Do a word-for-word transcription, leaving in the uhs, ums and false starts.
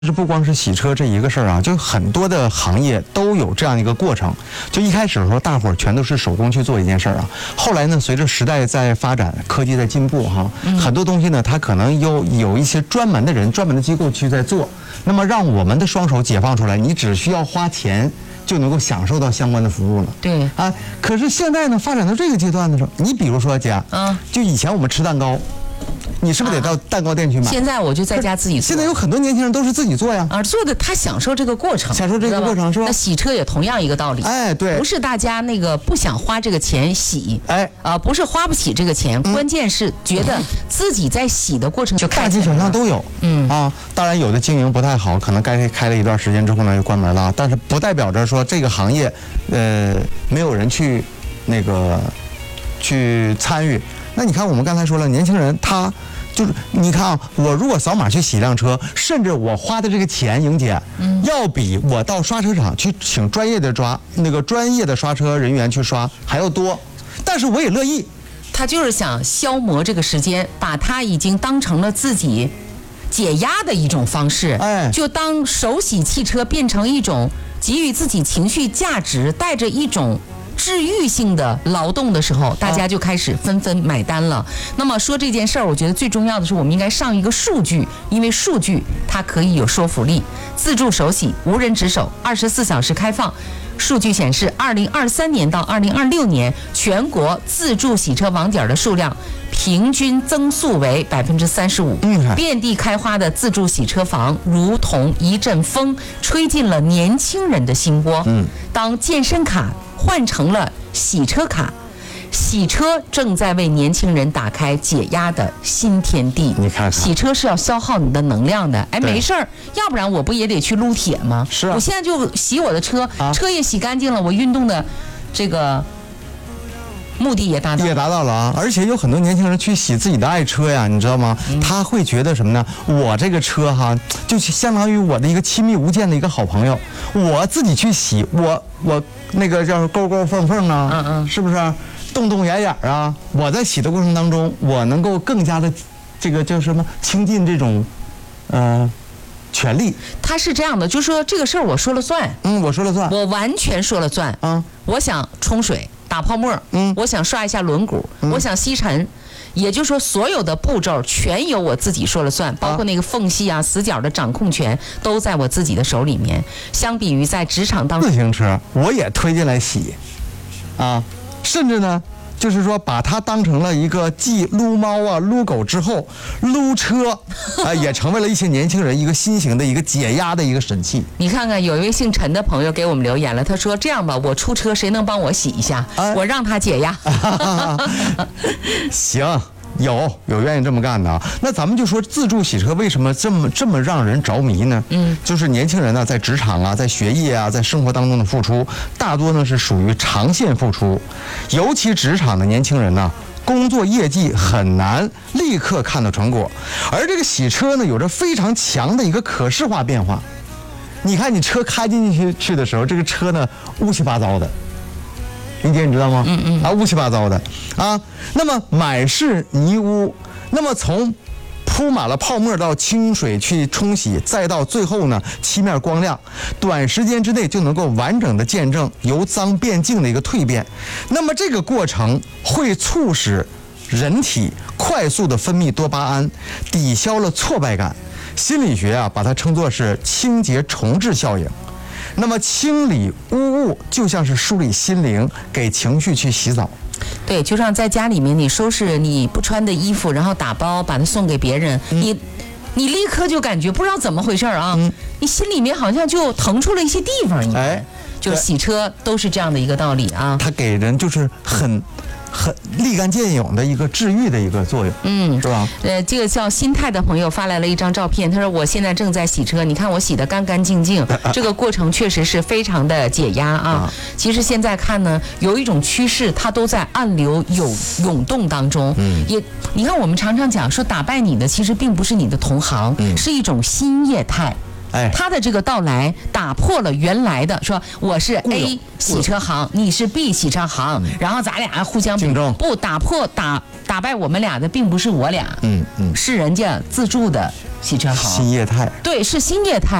是不光是洗车这一个事儿啊，就很多的行业都有这样一个过程。就一开始的时候，大伙儿全都是手工去做一件事儿啊。后来呢，随着时代在发展，科技在进步哈，嗯、很多东西呢，它可能有有一些专门的人、专门的机构去在做。那么让我们的双手解放出来，你只需要花钱就能够享受到相关的服务了。 对啊，可是现在呢，发展到这个阶段的时候，你比如说姐，嗯，就以前我们吃蛋糕。你是不是得到蛋糕店去买？ 现在我就在家自己做。 现在有很多年轻人都是自己做呀。 啊，做的他享受这个过程， 享受这个过程是吧？ 那洗车也同样一个道理。 哎，对， 不是大家那个不想花这个钱洗，哎，啊，不是花不起这个钱，嗯、关键是觉得自己在洗的过程就大街小巷都有。嗯啊，当然有的经营不太好，可能该开了一段时间之后呢又关门了，但是不代表着说这个行业呃没有人去那个去参与。那你看我们刚才说了，年轻人他。就是你看啊，我如果扫码去洗一辆车，甚至我花的这个钱，莹姐，嗯，要比我到刷车厂去请专业的抓那个专业的刷车人员去刷还要多，但是我也乐意。 他就是想消磨这个时间，把它已经当成了自己解压的一种方式，哎，就当手洗汽车变成一种给予自己情绪价值，带着一种治愈性的劳动的时候，大家就开始纷纷买单了。那么说这件事儿，我觉得最重要的是我们应该上一个数据，因为数据它可以有说服力。自助手洗无人值守，二十四小时开放。数据显示，二零二三年到二零二六年，全国自助洗车网点的数量平均增速为百分之三十五。遍地开花的自助洗车房，如同一阵风，吹进了年轻人的心窝。嗯，当健身卡换成了洗车卡，洗车正在为年轻人打开解压的新天地。 你看看， 洗车是要消耗你的能量的。哎，没事儿，要不然我不也得去撸铁吗？ 是啊， 我现在就洗我的车，啊、车也洗干净了，我运动的这个目的也达到了， 也达到了啊！而且有很多年轻人去洗自己的爱车呀，你知道吗？嗯、他会觉得什么呢？我这个车哈，就相当于我的一个亲密无间的一个好朋友。我自己去洗，我我那个叫沟沟缝缝啊，嗯嗯，是不是？洞洞眼眼啊！我在洗的过程当中，我能够更加的这个叫什么亲近这种，呃。权利， 他是这样的，就说这个事儿我说了算， 嗯，我说了算， 我完全说了算，嗯，我想冲水、打泡沫，嗯，我想刷一下轮毂，嗯、我想吸尘，也就是说所有的步骤全由我自己说了算，包括那个缝隙啊、死角的掌控权都在我自己的手里面。相比于在职场当中， 自行车我也推进来洗，啊，甚至呢。就是说，把它当成了一个继撸猫啊、撸狗之后，撸车啊、呃，也成为了一些年轻人一个新型的一个解压的一个神器。 你看看，有一位姓陈的朋友给我们留言了，他说：“这样吧，我出车，谁能帮我洗一下？哎、我让他解压。” 行。有有愿意这么干的啊？那咱们就说自助洗车为什么这么这么让人着迷呢？嗯，就是年轻人呢，在职场啊，在学业啊，在生活当中的付出，大多呢是属于长线付出，尤其职场的年轻人呢，工作业绩很难立刻看到成果，而这个洗车呢，有着非常强的一个可视化变化。你看，你车开进去去的时候，这个车呢乌七八糟的。林姐，你知道吗？嗯嗯啊，乌七八糟的啊。那么满是泥污，那么从铺满了泡沫到清水去冲洗，再到最后呢漆面光亮，短时间之内就能够完整的见证由脏变净的一个蜕变。那么这个过程会促使人体快速的分泌多巴胺，抵消了挫败感。心理学啊，把它称作是清洁重置效应。那么清理污物就像是梳理心灵，给情绪去洗澡。 对，就像在家里面你收拾你不穿的衣服，然后打包把它送给别人，嗯、你你立刻就感觉不知道怎么回事啊，嗯、你心里面好像就腾出了一些地方一样。哎，就洗车都是这样的一个道理啊。 它给人就是很。很立竿见影的一个治愈的一个作用，嗯，是吧？ 呃，这个叫心态的朋友发来了一张照片，他说我现在正在洗车，你看我洗得干干净净，这个过程确实是非常的解压啊。其实现在看呢，有一种趋势，它都在暗流涌涌动当中。嗯，也你看我们常常讲说打败你的其实并不是你的同行，嗯、是一种新业态。哎，他的这个到来打破了原来的说我是 A 洗车行，你是 B 洗车行，然后咱俩互相竞争， 不打破打打败我们俩的并不是我俩，嗯嗯，是人家自助的洗车行， 新业态， 对，是新业态。